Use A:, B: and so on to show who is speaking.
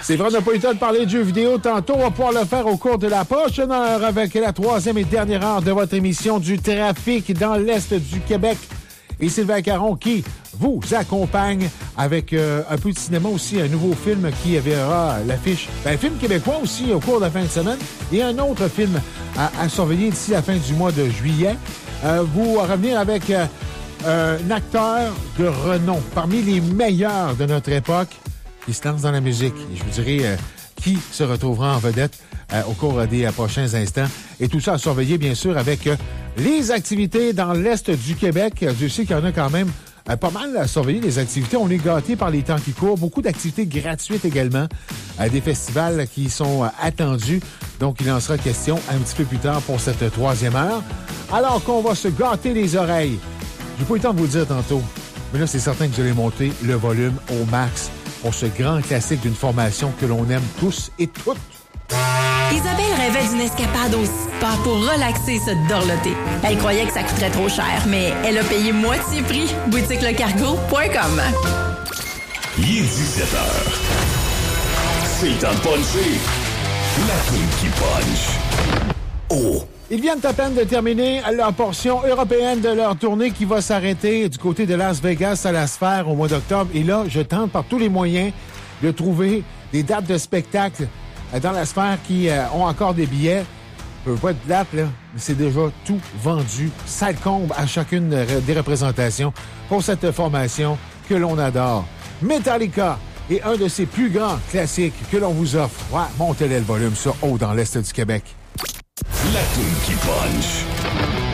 A: C'est vrai, on n'a pas eu le temps de parler de jeux vidéo tantôt. On va pouvoir le faire au cours de la prochaine heure avec la troisième et dernière heure de votre émission du trafic dans l'Est du Québec. Et Sylvain Caron qui vous accompagne avec un peu de cinéma aussi, un nouveau film qui verra l'affiche. Un film québécois aussi au cours de la fin de semaine et un autre film à surveiller d'ici la fin du mois de juillet. Vous revenir avec un acteur de renom, parmi les meilleurs de notre époque, qui se lance dans la musique. Et je vous dirai qui se retrouvera en vedette au cours des prochains instants. Et tout ça à surveiller, bien sûr, avec les activités dans l'Est du Québec. Je sais qu'il y en a quand même pas mal à surveiller, les activités. On est gâtés par les temps qui courent. Beaucoup d'activités gratuites également. Des festivals qui sont attendus. Donc, il en sera question un petit peu plus tard pour cette troisième heure. Alors qu'on va se gâter les oreilles. J'ai pas eu le temps de vous le dire tantôt. Mais là, c'est certain que vous allez monter le volume au max pour ce grand classique d'une formation que l'on aime tous et toutes.
B: Isabelle rêvait d'une escapade au spa pour relaxer et se dorloter. Elle croyait que ça coûterait trop cher, mais elle a payé moitié prix. BoutiqueLeCargo.com.
C: Il est 17h. C'est le temps de puncher. La toune qui punch. Oh!
A: Ils viennent à peine de terminer leur portion européenne de leur tournée qui va s'arrêter du côté de Las Vegas à la Sphère au mois d'octobre. Et là, je tente par tous les moyens de trouver des dates de spectacle dans la Sphère qui ont encore des billets. Je peux pas de date, là, mais c'est déjà tout vendu. Ça comble à chacune des représentations pour cette formation que l'on adore. Metallica est un de ses plus grands classiques que l'on vous offre. Ouais, montez-le le volume, ça, haut dans l'Est du Québec.
C: La toune qui punch.